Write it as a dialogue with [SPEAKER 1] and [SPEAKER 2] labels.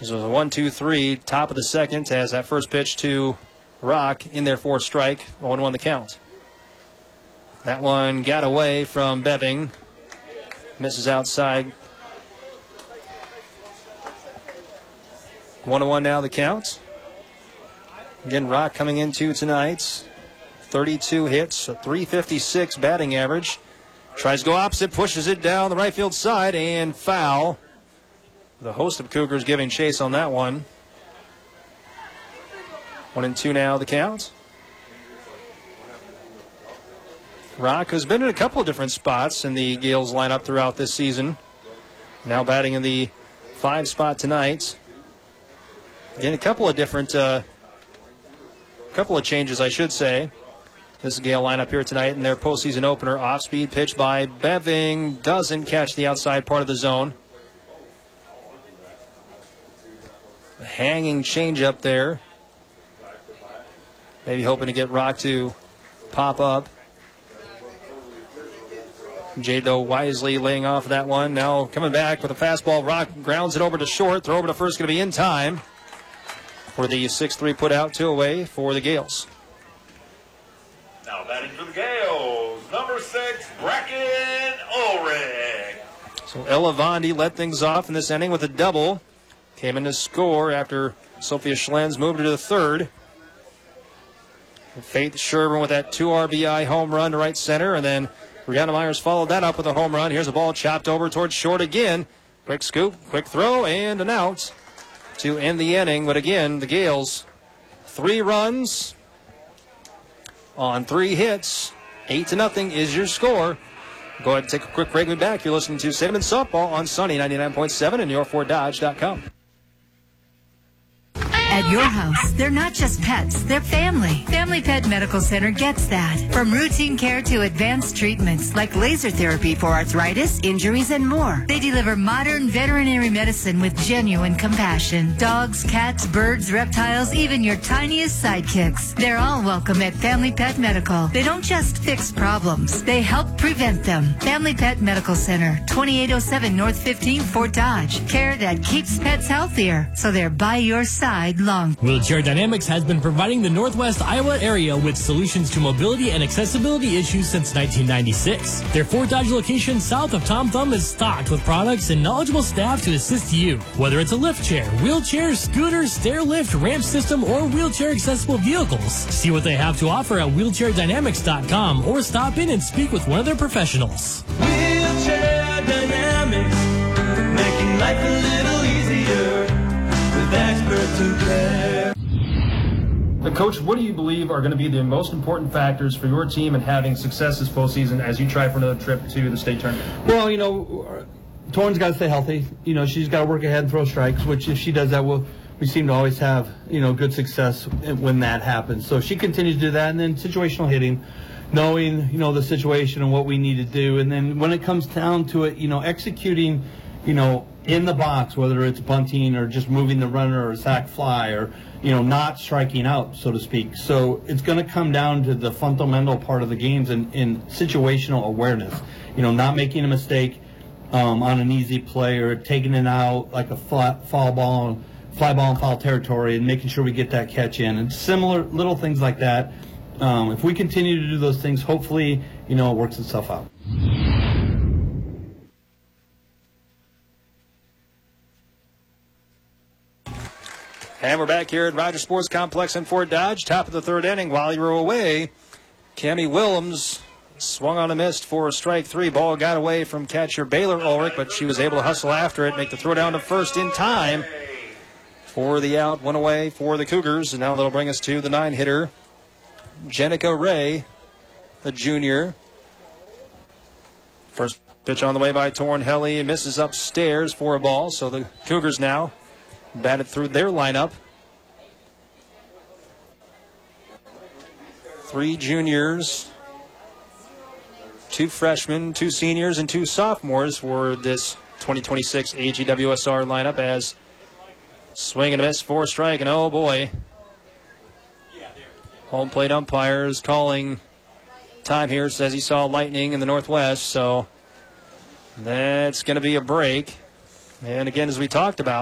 [SPEAKER 1] So a 1-2-3, top of the second, as that first pitch to Rock in there for a strike. 0-1 the count. That one got away from Beving. Misses outside. 1-1 now the count. Again, Rock coming into tonight's 32 hits, a .356 batting average. Tries to go opposite, pushes it down the right field side, and foul. The host of Cougars giving chase on that one. 1-2 now the count. Rock has been in a couple of different spots in the Gales lineup throughout this season. Now batting in the 5 spot tonight. Again, a couple of different, couple of changes, I should say. This Gale lineup here tonight in their postseason opener. Off-speed pitch by Beving. Doesn't catch the outside part of the zone. A hanging changeup there. Maybe hoping to get Rock to pop up. Jado wisely laying off that one. Now coming back with a fastball. Rock grounds it over to short. Throw over to first, going to be in time for the 6-3 put out, 2 away for the Gales.
[SPEAKER 2] Now batting for the Gales, number 6, Bracken Ulrich.
[SPEAKER 1] So Ella Vondi led things off in this inning with a double. Came in to score after Sophia Schlenz moved her to the third. Faith Sherburne with that 2 RBI home run to right center, and then Brianna Myers followed that up with a home run. Here's a ball chopped over towards short again. Quick scoop, quick throw, and an out to end the inning. But again, the Gales, 3 runs on 3 hits. 8-0 is your score. Go ahead and take a quick break. We'll be back. You're listening to Cinnamon Softball on Sunny 99.7 and yourforddodge.com.
[SPEAKER 3] At your house, they're not just pets, they're family. Family Pet Medical Center gets that. From routine care to advanced treatments like laser therapy for arthritis, injuries, and more. They deliver modern veterinary medicine with genuine compassion. Dogs, cats, birds, reptiles, even your tiniest sidekicks. They're all welcome at Family Pet Medical. They don't just fix problems, they help prevent them. Family Pet Medical Center, 2807 North 15, Fort Dodge. Care that keeps pets healthier, so they're by your side long.
[SPEAKER 4] Wheelchair Dynamics has been providing the Northwest Iowa area with solutions to mobility and accessibility issues since 1996. Their Fort Dodge location south of Tom Thumb is stocked with products and knowledgeable staff to assist you. Whether it's a lift chair, wheelchair, scooter, stair lift, ramp system, or wheelchair accessible vehicles. See what they have to offer at wheelchairdynamics.com or stop in and speak with one of their professionals.
[SPEAKER 5] Wheelchair Dynamics, making life a little easier. Experts who care.
[SPEAKER 1] Coach, what do you believe are going to be the most important factors for your team in having success this postseason as you try for another trip to the state tournament?
[SPEAKER 6] Well, Torn's got to stay healthy. She's got to work ahead and throw strikes, which if she does that, we seem to always have, good success when that happens. So she continues to do that, and then situational hitting, knowing, the situation and what we need to do. And then when it comes down to it, executing, in the box, whether it's bunting or just moving the runner or a sac fly or, not striking out, so to speak. So it's going to come down to the fundamental part of the games and situational awareness, not making a mistake on an easy play or taking it out like a fly ball in foul territory and making sure we get that catch in and similar little things like that. If we continue to do those things, hopefully, it works itself out.
[SPEAKER 1] And we're back here at Rogers Sports Complex in Fort Dodge, top of the 3rd inning. While you were away, Cammie Willems swung on a miss for strike 3. Ball got away from catcher Baylor Ulrich, but she was able to hustle after it, make the throw down to first in time for the out. 1 away for the Cougars, and now that'll bring us to the 9-hitter, Jenica Ray, the junior. First pitch on the way by Torn Helly, misses upstairs for a ball, so the Cougars now batted through their lineup. 3 juniors, 2 freshmen, 2 seniors, and 2 sophomores for this 2026 AGWSR lineup as swing and a miss for a strike. And oh boy, home plate umpires calling time here. Says he saw lightning in the northwest, so that's going to be a break. And again, as we talked about,